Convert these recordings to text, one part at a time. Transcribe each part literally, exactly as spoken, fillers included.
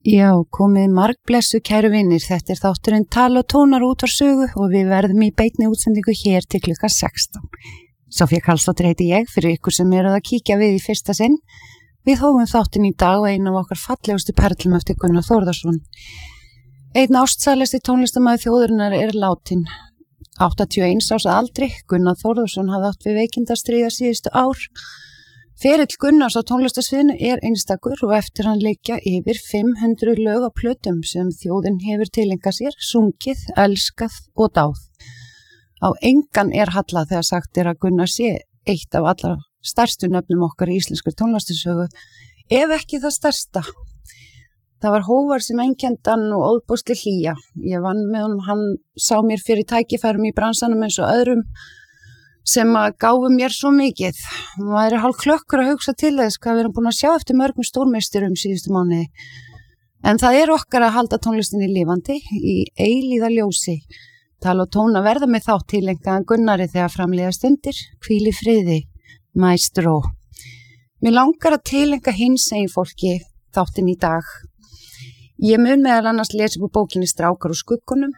Já, komið margblessu kæru vinir, þetta er þátturinn Tal og tónar útvarpssögu og við verðum í beinni útsendingu hér til klukkan sextán. Sofía Karlsdóttir heiti ég fyrir ykkur sem eruð að kíkja við í fyrsta sinn. Við hófum þáttinn í dag og einu af okkar fallegustu perlum eftir Gunnar Þórðarsson. Einn ástsælasti tónlistarmaður þjóðarinnar er látin. áttatíu og eins árs aldri, Gunnar Þórðarsson hafði átt við veikindastríða síðustu ár. Ferill Gunnars á tónlistarsviðinu er einstakur og eftir hann liggja yfir fimm hundruð lög á plötum sem þjóðin hefur tileinkað sér, sungið, elskað og dáð. Á engan er hallað þegar sagt er að Gunnar sé eitt af allra stærstu nöfnum okkar í íslensku tónlistarsögu, ef ekki það stærsta. Það var hógvær sem einkenndi hann og óðbóðsleg hlýja. Ég vann með honum, hann sá mér fyrir tækifærum í bransanum eins og öðrum sem að gáfu mér svo mikið. Maður er hálf klökkur að hugsa til þess hvað við erum búin að sjá eftir mörgum stórmeisturum síðustu mánuði. En það er okkar að halda tónlistinni lifandi í eilíða ljósi. Tal og tóna verða með þátt tileinkaðan Gunnari þegar framleiða stundir, hvíl í friði, maestro. Mér langar að tileinka hinsegin fólki þáttinn í dag. Ég mun meðal annars lesa upp úr bókinni Strákar úr skuggunum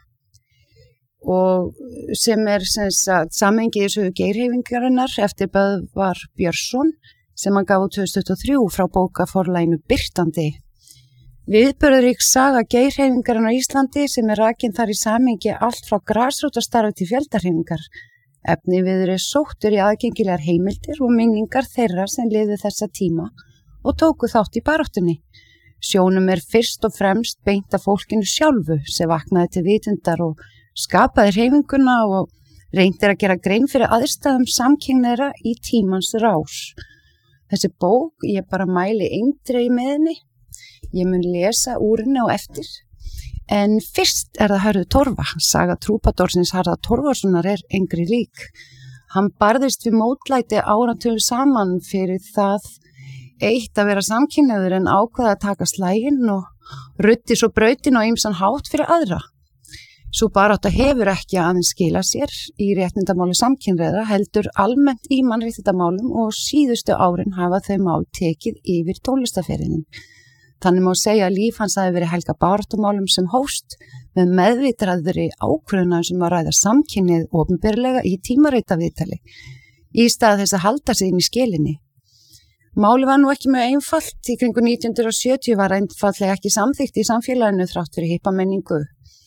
og sem er sem sagt samhengið í sögu geirhreyfingarinnar eftir Böðvar Björnsson sem hann gaf út tvö þúsund tuttugu og þrjú frá bókaforlaginu Birtandi. Viðburðarík saga geirhreyfingarinnar á Íslandi sem er rakin þar í samhengi allt frá grasrótarstarfi til fjöldahreyfingar. Efniviður er sóttur í aðgengilegar heimildir og minningar þeirra sem lifðu þessa tíma og tóku þátt í baráttunni. Sjónum er fyrst og fremst beint af fólkinu sjálfu sem vaknaði til vitundar og skapaði hreyfinguna og reyndir að gera grein fyrir aðstæðum samkynhneigðra í tímans rás. Þessi bók, ég bara mæli eindregið með henni. Ég mun lesa úr henni á eftir. En fyrst er það Hörður Torfa. Saga trúbadorsins Harðar Torfasonar er engri lík. Hann barðist við mótlæti áratugum saman fyrir það eitt að vera samkynhneigður en ákvaða að taka slaginn og ruddi svo brautin og ýmsan hátt fyrir aðra. Sú barátta hefur ekki aðeins skilað sér í réttindamáli samkynhneigðra heldur almennt í mannréttindamálum og síðustu árin hafa þau mál tekið yfir tónlistarferilinn. Þannig má segja að líf hans hafi verið helgað baráttumálum sem hófst með meðvitaðri ákvörðun sem að ræða samkynhneigð opinberlega í tímaritaviðtali í stað þess að halda sig inn í skelinni. Máli var nú ekki mjög einfalt, í kringum nítján hundruð sjötíu var einfaldlega ekki samþykkt í samfélaginu þrátt fyrir hippamenningu.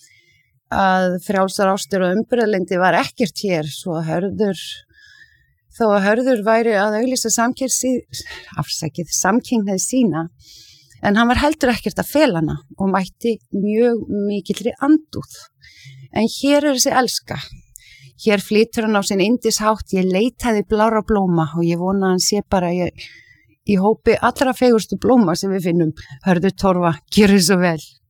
Að frjálsar ástir og umburðarlyndi var ekkert hér, svo að Hörður, þó að Hörður væri að auglýsa afsakið samkynhneigð sína, en hann var heldur ekkert að fela hana og mætti mjög mikilli andúð. En hér er þessi elska. Hér flytur hann á sinn yndishátt, ég leitaði blára blóma og ég vona að hann sé bara ég, í hópi allra fegurstu blóma sem við finnum. Hörður Torfa, gjörðu svo vel.